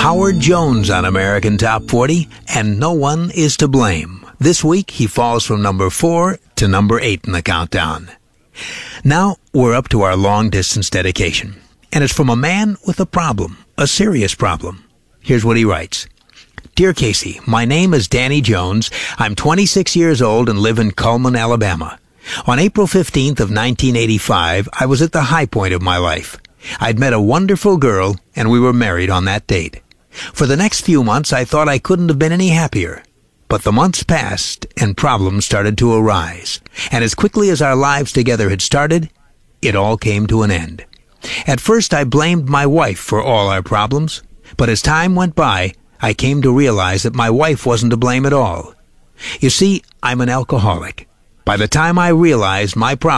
Howard Jones on American Top 40, and no one is to blame. This week, he falls from number 4 to number 8 in the countdown. Now, we're up to our long-distance dedication, and it's from a man with a problem, a serious problem. Here's what he writes. Dear Casey, my name is Danny Jones. I'm 26 years old and live in Cullman, Alabama. On April 15th of 1985, I was at the high point of my life. I'd met a wonderful girl, and we were married on that date. For the next few months, I thought I couldn't have been any happier. But the months passed, and problems started to arise. And as quickly as our lives together had started, it all came to an end. At first, I blamed my wife for all our problems. But as time went by, I came to realize that my wife wasn't to blame at all. You see, I'm an alcoholic. By the time I realized my problem